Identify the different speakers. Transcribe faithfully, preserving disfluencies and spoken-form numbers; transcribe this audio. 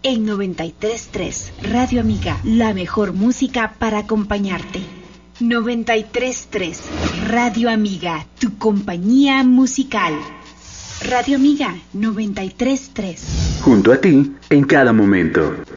Speaker 1: en noventa y tres punto tres. Radio Amiga, la mejor música para acompañarte. noventa y tres punto tres. Radio Amiga, tu compañía musical. Radio Amiga, noventa y tres punto tres.
Speaker 2: Junto a ti, en cada momento.